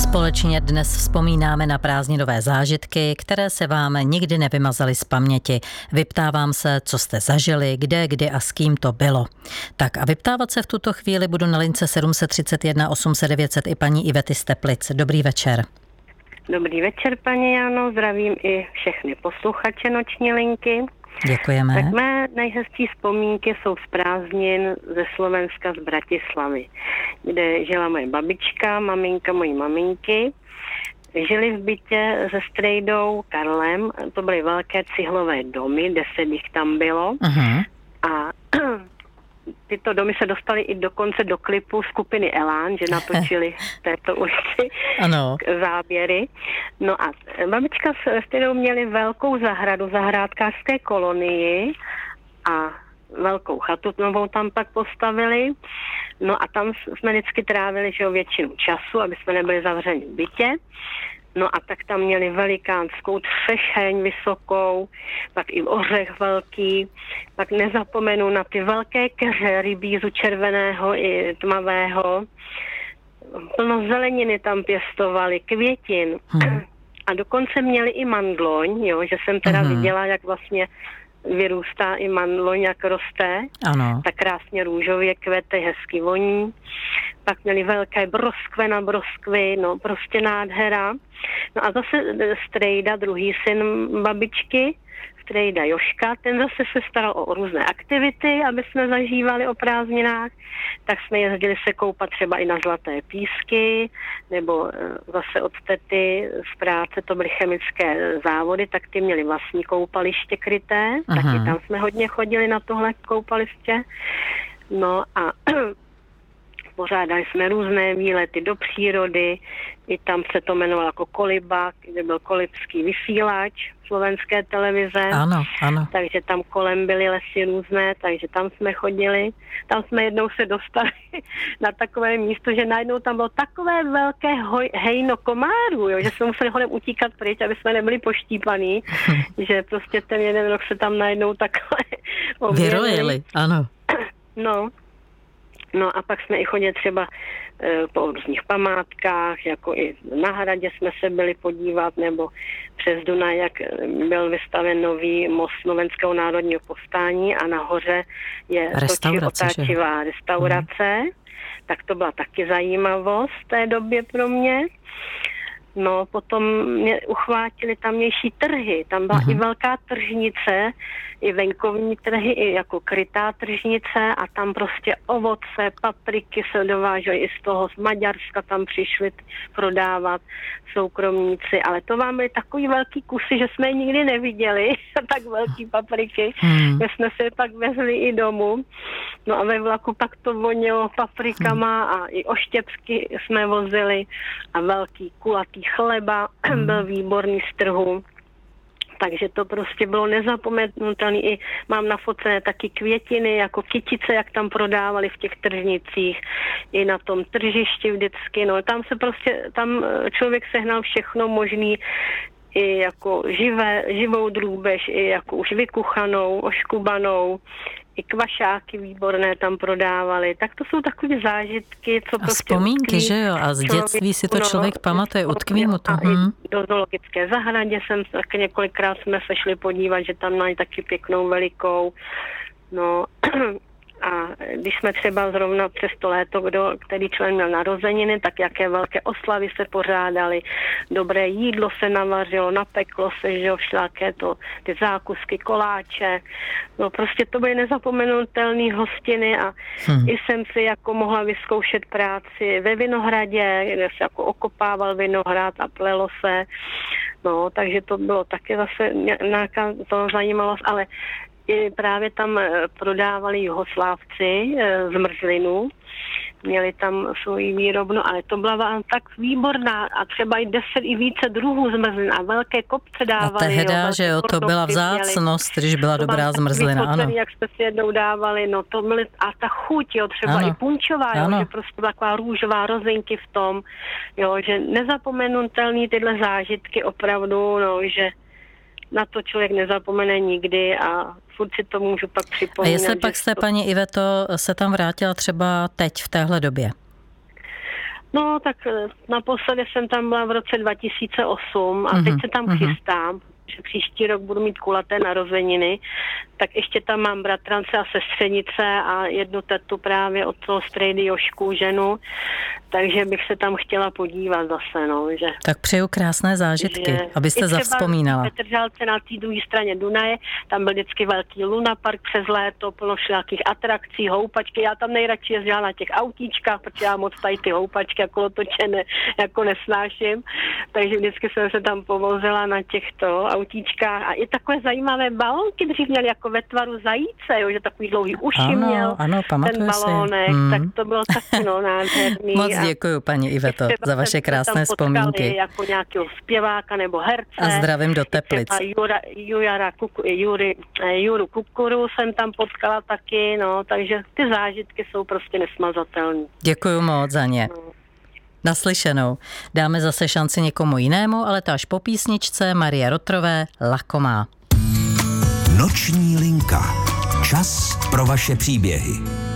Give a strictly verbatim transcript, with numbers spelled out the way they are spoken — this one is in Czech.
Společně dnes vzpomínáme na prázdninové zážitky, které se vám nikdy nevymazaly z paměti. Vyptávám se, co jste zažili, kde, kdy a s kým to bylo. Tak a vyptávat se v tuto chvíli budu na lince sedm set třicet jedna osm set devět set i paní Ivety z Teplic. Dobrý večer. Dobrý večer, paní Jano, zdravím i všechny posluchače noční linky. Děkujeme. Tak mé nejhezčí vzpomínky jsou z prázdnin ze Slovenska, z Bratislavy, kde žila moje babička, maminka mojí maminky. Žili v bytě se strejdou Karlem, to byly velké cihlové domy, deset jich tam bylo. Uh-huh. A tyto domy se dostaly i dokonce do klipu skupiny Elán, že natočili v této ulici ano. záběry. No a babička s kterou měli velkou zahradu, zahrádkářské kolonii a velkou chatu novou tam pak postavili. No a tam jsme vždycky trávili že, většinu času, aby jsme nebyli zavřeni v bytě. No a tak tam měli velikánskou třešeň vysokou, pak i ořech velký, pak nezapomenu na ty velké keře rybízu červeného i tmavého. Plno zeleniny tam pěstovali, květin. Hmm. A dokonce měli i mandloň, jo, že jsem teda hmm. viděla, jak vlastně vyrůstá i mandloň, jak roste. Ano. Tak krásně růžově kvete, hezky voní. Pak měli velké broskve na broskvy, no prostě nádhera. No a zase strejda, druhý syn babičky, strejda Joška, ten zase se staral o různé aktivity, aby jsme zažívali o prázdninách. Tak jsme jezdili se koupat třeba i na Zlaté písky, nebo zase od tety z práce, to byly chemické závody, tak ty měli vlastní koupaliště kryté, uh-huh. taky tam jsme hodně chodili na tohle koupaliště. No a pořádali jsme různé výlety do přírody, i tam se to jmenovalo jako Koliba, kde byl kolibský vysílač slovenské televize. Ano, ano. Takže tam kolem byly lesy různé, takže tam jsme chodili. Tam jsme jednou se dostali na takové místo, že najednou tam bylo takové velké hoj, hejno komárů, jo, že jsme museli hodem utíkat pryč, aby jsme nebyli poštípaný, že prostě ten jeden rok se tam najednou takhle objevili. Vyrojili, ano. No. No a pak jsme i chodili třeba e, po různých památkách, jako i na Hradě jsme se byli podívat, nebo přes Dunaj, jak byl vystaven nový most Slovenského národního povstání a nahoře je točí otáčivá restaurace, hmm. tak to byla taky zajímavost v té době pro mě. No, potom mě uchvátili tamnější trhy. Tam byla uh-huh. i velká tržnice, i venkovní trhy, i jako krytá tržnice a tam prostě ovoce, papriky se dovážely i z toho, z Maďarska tam přišli prodávat soukromníci, ale to vám byly takový velký kusy, že jsme je nikdy neviděli, tak velký papriky, uh-huh. že jsme se pak vezli i domů. No a ve vlaku pak to vonilo paprikama a i oštěpky jsme vozili a velký kulatý chleba byl výborný z trhu. Takže to prostě bylo nezapomenutelné. I mám nafocené taky květiny, jako kytice, jak tam prodávali v těch tržnicích, i na tom tržišti vždycky. No, tam se prostě, tam člověk sehnal všechno možný, i jako živé, živou drůbež, i jako už vykuchanou, oškubanou, i kvašáky výborné tam prodávali. Tak to jsou takové zážitky, co a prostě vzpomínky, utkví, že jo? A z dětství si to no, člověk pamatuje, utkví mu to. A hmm. do zoologické zahradě jsem tak několikrát jsme se šli podívat, že tam mají taky pěknou velikou. No a když jsme třeba zrovna přes to léto, kdo, který člen měl narozeniny, tak jaké velké oslavy se pořádaly, dobré jídlo se navařilo, napeklo se, že jo, všelaké to, ty zákusky, koláče, no prostě to byly nezapomenutelné hostiny a hmm. i jsem si jako mohla vyzkoušet práci ve vinohradě, kde se jako okopával vinohrad a plelo se, no takže to bylo taky zase nějaká to zajímavost, ale i právě tam prodávali Juhoslávci zmrzlinu, měli tam svoji výrobnu, ale to byla tak výborná a třeba i deset i více druhů zmrzlin a velké kopce dávali. A tehda, jo, že jo, to byla vzácnost, když byla to dobrá zmrzlina, ano. Jak jste si jednou dávali, no to byly, a ta chuť, jo, třeba ano. i punčová, jo, že prostě byla taková růžová rozinky v tom, jo, že nezapomenutelný tyhle zážitky opravdu, no, že na to člověk nezapomene nikdy a furt si to můžu pak připomínat. A jestli pak jste, to... paní Iveto, se tam vrátila třeba teď v téhle době? No, tak naposledy jsem tam byla v roce dva tisíce osm a mm-hmm. teď se tam mm-hmm. chystám, že příští rok budu mít kulaté narozeniny, tak ještě tam mám bratrance a sestřenice a jednu tetu právě od toho strejdy Jošku, ženu, takže bych se tam chtěla podívat zase, no, že... Tak přeju krásné zážitky, že, abyste zavzpomínala. I třeba v Petržalce na té druhé straně Dunaje, tam byl vždycky velký lunapark přes léto, plno všelijakých atrakcí, houpačky, já tam nejradši jezdila na těch autíčkách, protože já moc tady ty houpačky a kolotočené jako nesnáším, takže vždycky jsem se tam povozila na těchto autíčkách a i takové zajímavé balónky dřív měli jako ve tvaru zajíce, jo, že takový dlouhý uši ano, měl ano, ten balónek, hmm. tak to bylo taky no, nádherný. Moc děkuju, paní Iveto, za vaše krásné vzpomínky. Jako nějakého zpěváka nebo herce. A zdravím do Teplic. Jura, Jura, Kuku, Jury, Juru Kukuru jsem tam potkala taky, no, takže ty zážitky jsou prostě nesmazatelné. Děkuju moc za ně. No. Naslyšenou. Dáme zase šanci někomu jinému, ale to až po písničce Marie Rotrové Lakomá. Noční linka. Čas pro vaše příběhy.